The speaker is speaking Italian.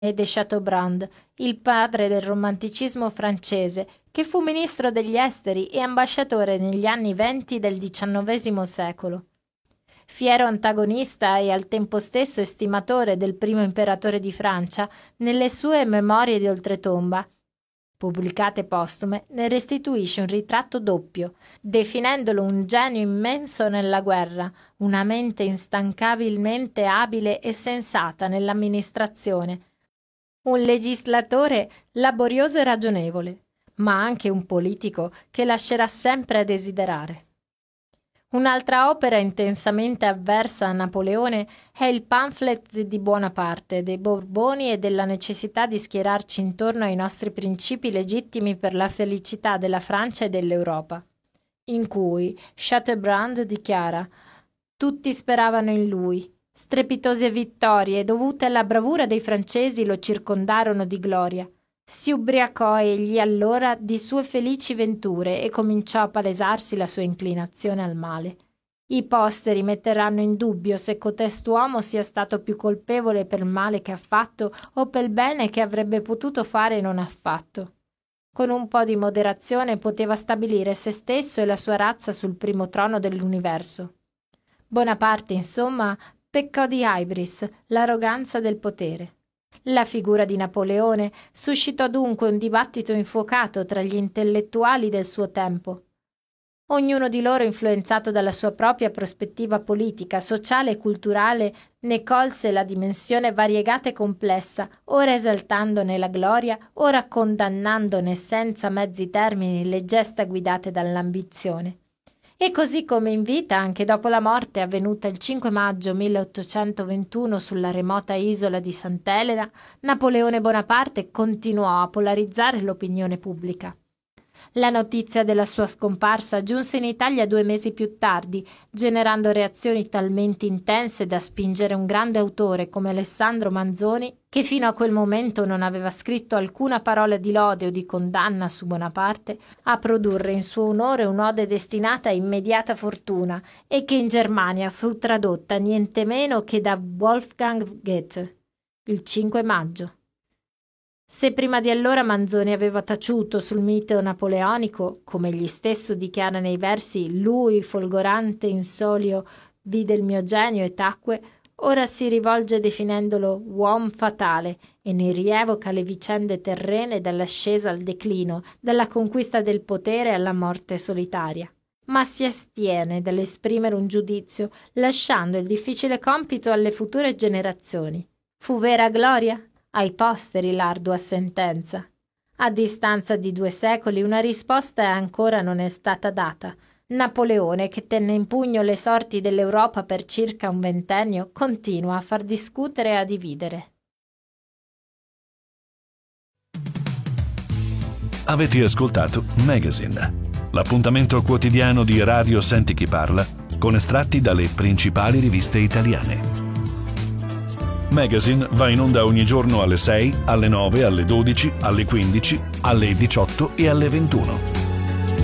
de Chateaubriand, il padre del romanticismo francese, che fu ministro degli esteri e ambasciatore negli anni '20 del XIX secolo. Fiero antagonista e al tempo stesso estimatore del primo imperatore di Francia, nelle sue Memorie di oltretomba, pubblicate postume, ne restituisce un ritratto doppio, definendolo un genio immenso nella guerra, una mente instancabilmente abile e sensata nell'amministrazione, un legislatore laborioso e ragionevole, ma anche un politico che lascerà sempre a desiderare. Un'altra opera intensamente avversa a Napoleone è il pamphlet di Bonaparte, dei Borboni e della necessità di schierarci intorno ai nostri principi legittimi per la felicità della Francia e dell'Europa, in cui Chateaubriand dichiara: «Tutti speravano in lui. Strepitose vittorie dovute alla bravura dei francesi lo circondarono di gloria. Si ubriacò egli allora di sue felici venture e cominciò a palesarsi la sua inclinazione al male. I posteri metteranno in dubbio se cotest'uomo sia stato più colpevole per il male che ha fatto o per il bene che avrebbe potuto fare e non ha fatto. Con un po' di moderazione poteva stabilire se stesso e la sua razza sul primo trono dell'universo. Bonaparte, insomma, peccò di hybris, l'arroganza del potere. La figura di Napoleone suscitò dunque un dibattito infuocato tra gli intellettuali del suo tempo. Ognuno di loro, influenzato dalla sua propria prospettiva politica, sociale e culturale, ne colse la dimensione variegata e complessa, ora esaltandone la gloria, ora condannandone senza mezzi termini le gesta guidate dall'ambizione. E così come in vita, anche dopo la morte avvenuta il 5 maggio 1821 sulla remota isola di Sant'Elena, Napoleone Bonaparte continuò a polarizzare l'opinione pubblica. La notizia della sua scomparsa giunse in Italia 2 mesi più tardi, generando reazioni talmente intense da spingere un grande autore come Alessandro Manzoni, che fino a quel momento non aveva scritto alcuna parola di lode o di condanna su Bonaparte, a produrre in suo onore un'ode destinata a immediata fortuna e che in Germania fu tradotta niente meno che da Wolfgang Goethe, il 5 maggio. Se prima di allora Manzoni aveva taciuto sul mito napoleonico, come egli stesso dichiara nei versi «Lui, folgorante in solio, vide il mio genio e tacque», ora si rivolge definendolo «uom fatale» e ne rievoca le vicende terrene dall'ascesa al declino, dalla conquista del potere alla morte solitaria. Ma si astiene dall'esprimere un giudizio, lasciando il difficile compito alle future generazioni. Fu vera gloria? Ai posteri l'ardua sentenza. A distanza di 2 secoli una risposta ancora non è stata data. Napoleone, che tenne in pugno le sorti dell'Europa per circa un ventennio, continua a far discutere e a dividere. Avete ascoltato Magazine, l'appuntamento quotidiano di Radio Senti Chi Parla, con estratti dalle principali riviste italiane. Magazine va in onda ogni giorno alle 6, alle 9, alle 12, alle 15, alle 18 e alle 21.